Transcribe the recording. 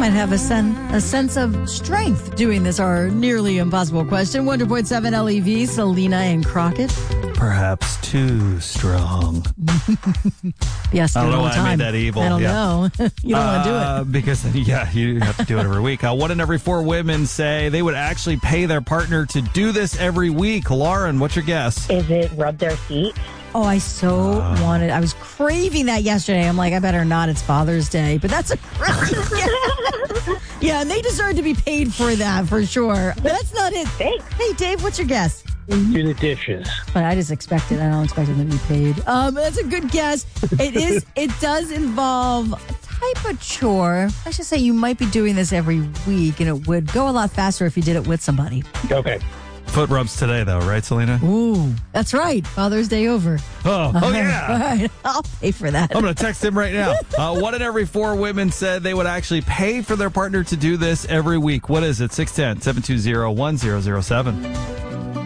might have a sense of strength doing this, our nearly impossible question. 100.7 LEV, Selena and Crockett. Perhaps too strong. Yes, I don't know all why the time. I made that evil. I don't know. You don't want to do it. Because, you have to do it every week. 1 in every 4 women say they would actually pay their partner to do this every week. Lauren, what's your guess? Is it rub their feet? Oh, I I was craving that yesterday. I'm like, I better not. It's Father's Day. But that's a great guess. Yeah, and they deserve to be paid for that, for sure. But that's not it. Thanks. Hey, Dave, what's your guess? Do the dishes. But I just expect it. I don't expect them to be paid. That's a good guess. It does involve a type of chore. I should say you might be doing this every week, and it would go a lot faster if you did it with somebody. Okay. Foot rubs today, though, right, Selena? Ooh, that's right. Father's Day over. Oh yeah. All right, I'll pay for that. I'm going to text him right now. 1 in every 4 women said they would actually pay for their partner to do this every week. What is it? 610-720-1007.